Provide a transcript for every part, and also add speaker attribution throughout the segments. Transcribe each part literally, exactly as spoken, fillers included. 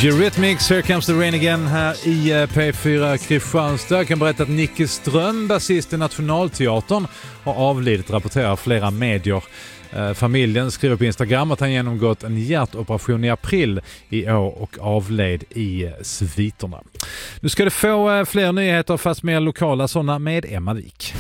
Speaker 1: Eurythmics, Here Comes the Rain Again här i P fyra Kristianstad. Jag kan berätta att Nicke Ström, basist i Nationalteatern, har avlidit, rapporterar flera medier. Familjen skriver på Instagram att han genomgått en hjärtoperation i april i år och avled i sviterna. Nu ska det få fler nyheter, fast mer lokala sådana, med Emma Wik.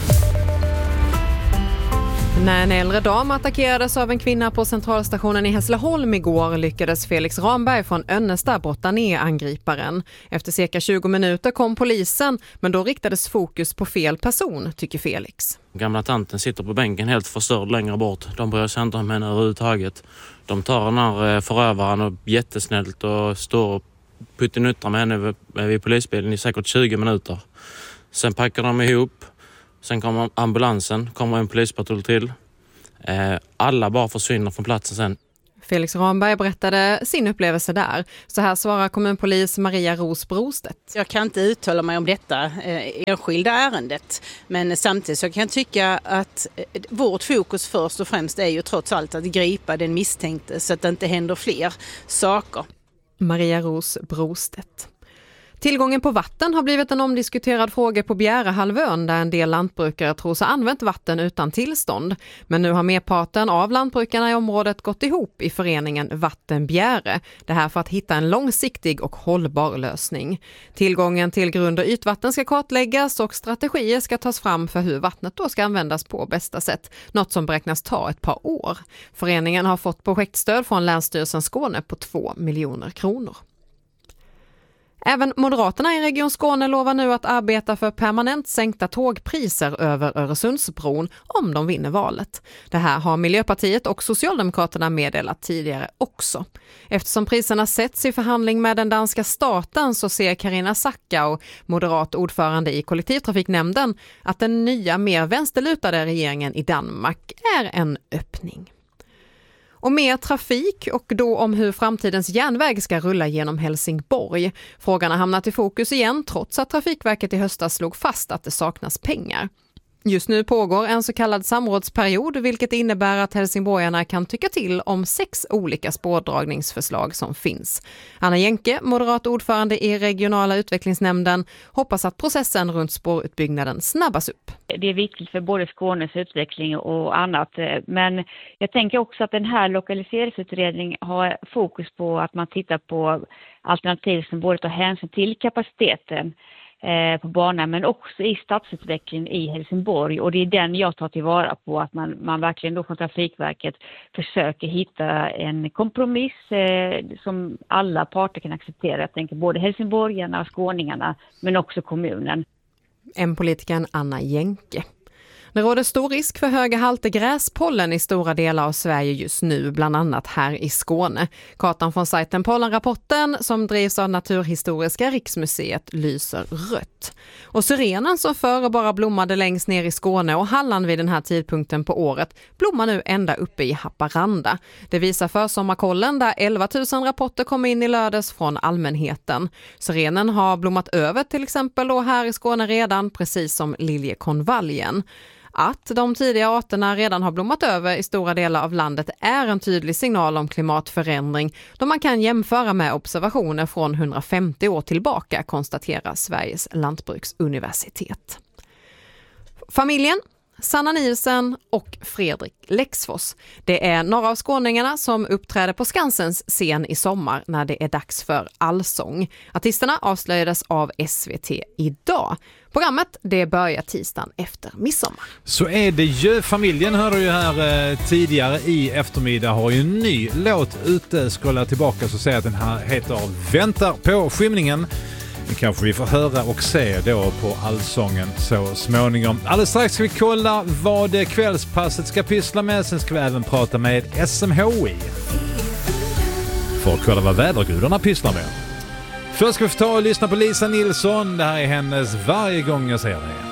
Speaker 2: När en äldre dam attackerades av en kvinna på centralstationen i Hässleholm igår lyckades Felix Ramberg från Önnesta brotta ner angriparen. Efter cirka tjugo minuter kom polisen, men då riktades fokus på fel person, tycker Felix.
Speaker 3: Gamla tanten sitter på bänken helt förstörd längre bort. De bryr sig inte om henne överhuvudtaget. De tar den här förövaren och jättesnällt och står och puttinuttrar med henne vid polisbilen i säkert tjugo minuter. Sen packar de ihop. Sen kommer ambulansen, kommer en polispatrull till. Alla bara försvinner från platsen sen.
Speaker 2: Felix Ramberg berättade sin upplevelse där. Så här svarar kommunpolis Maria Ros Brostedt.
Speaker 4: Jag kan inte uttala mig om detta eh, enskilda ärendet. Men samtidigt så kan jag tycka att eh, vårt fokus först och främst är ju trots allt att gripa den misstänkte så att det inte händer fler saker.
Speaker 2: Maria Ros Brostedt. Tillgången på vatten har blivit en omdiskuterad fråga på Bjärehalvön, där en del lantbrukare tror sig använt vatten utan tillstånd. Men nu har merparten av lantbrukarna i området gått ihop i föreningen Vatten Bjäre. Det här för att hitta en långsiktig och hållbar lösning. Tillgången till grund- och ytvatten ska kartläggas och strategier ska tas fram för hur vattnet då ska användas på bästa sätt. Något som beräknas ta ett par år. Föreningen har fått projektstöd från Länsstyrelsen Skåne på två miljoner kronor. Även Moderaterna i Region Skåne lovar nu att arbeta för permanent sänkta tågpriser över Öresundsbron om de vinner valet. Det här har Miljöpartiet och Socialdemokraterna meddelat tidigare också. Eftersom priserna sätts i förhandling med den danska staten så ser Carina Sackau, moderat ordförande i kollektivtrafiknämnden, att den nya mer vänsterlutade regeringen i Danmark är en öppning. Och mer trafik, och då om hur framtidens järnväg ska rulla genom Helsingborg. Frågan har hamnat i fokus igen trots att Trafikverket i höstas slog fast att det saknas pengar. Just nu pågår en så kallad samrådsperiod, vilket innebär att helsingborgarna kan tycka till om sex olika spårdragningsförslag som finns. Anna Jänke, moderat ordförande i regionala utvecklingsnämnden, hoppas att processen runt spårutbyggnaden snabbas upp.
Speaker 5: Det är viktigt för både Skånes utveckling och annat, men jag tänker också att den här lokaliseringsutredningen har fokus på att man tittar på alternativ som både tar hänsyn till kapaciteten på banan men också i stadsutvecklingen i Helsingborg, och det är den jag tar tillvara på, att man, man verkligen då från Trafikverket försöker hitta en kompromiss eh, som alla parter kan acceptera. Jag tänker både helsingborgarna och skåningarna men också kommunen.
Speaker 2: En politikern Anna Jänke. Det råder stor risk för höga halter gräspollen i stora delar av Sverige just nu, bland annat här i Skåne. Kartan från sajten Pollenrapporten, som drivs av Naturhistoriska riksmuseet, lyser rött. Och syrenen som förr bara blommade längst ner i Skåne och Halland vid den här tidpunkten på året blommar nu ända uppe i Haparanda. Det visar försommarkollen där elva tusen rapporter kom in i lördags från allmänheten. Syrenen har blommat över till exempel då här i Skåne redan, precis som liljekonvaljen. Att de tidiga arterna redan har blommat över i stora delar av landet är en tydlig signal om klimatförändring, då man kan jämföra med observationer från hundrafemtio år tillbaka, konstaterar Sveriges lantbruksuniversitet. Familjen Sanna Nielsen och Fredrik Lexfors. Det är några av skåningarna som uppträder på Skansens scen i sommar när det är dags för allsång. Artisterna avslöjades av S V T idag. Programmet det börjar tisdagen efter midsommar.
Speaker 1: Så är det ju. Familjen hörde ju här eh, tidigare i eftermiddag, har ju en ny låt ute. Scrolla tillbaka så säger att den här heter Väntar på skymningen. Det kanske vi får höra och se då på allsången så småningom. Alldeles strax ska vi kolla vad kvällspasset ska pyssla med. Sen ska vi även prata med S M H I för att kolla vad vädergudarna pysslar med. Först ska vi få ta och lyssna på Lisa Nilsson. Det här är hennes Varje gång jag ser dig.